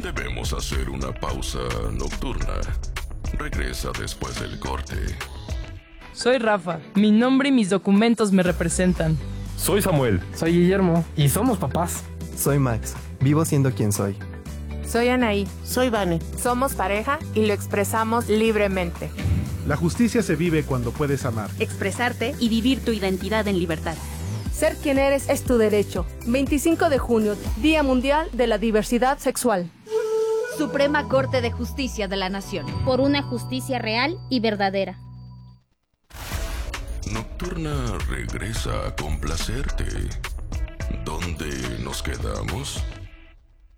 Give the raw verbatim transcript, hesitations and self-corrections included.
Debemos hacer una pausa nocturna. Regresa después del corte. Soy Rafa. Mi nombre y mis documentos me representan. Soy Samuel. Soy Guillermo. Y somos papás. Soy Max. Vivo siendo quien soy. Soy Anaí. Soy Vane. Somos pareja y lo expresamos libremente. La justicia se vive cuando puedes amar, expresarte y vivir tu identidad en libertad. Ser quien eres es tu derecho. veinticinco de junio, Día Mundial de la Diversidad Sexual. Suprema Corte de Justicia de la Nación. Por una justicia real y verdadera. Nocturna regresa a complacerte. ¿Dónde nos quedamos?